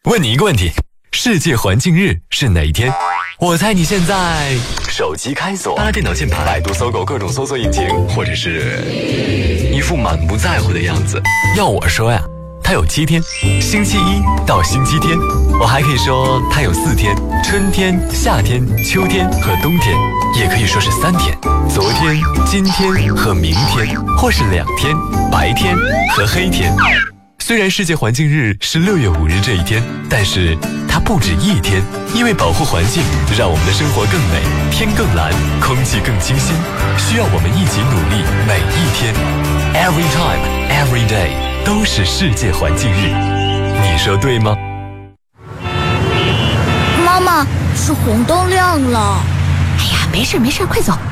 问你一个问题，世界环境日是哪一天？我猜你现在手机开锁，拉电脑键盘，百度搜狗各种搜索引擎，或者是一副满不在乎的样子。要我说呀，它有7天，星期一到星期天。我还可以说它有4天，春天、夏天、秋天和冬天，也可以说是3天，昨天、今天和明天，或是2天，白天和黑天。虽然世界环境日是6月5日这一天，但是它不止一天，因为保护环境，让我们的生活更美，天更蓝，空气更清新，需要我们一起努力，每一天 ，every time, every day 都是世界环境日，你说对吗？ 妈妈，是红灯亮了。 哎呀，没事，快走。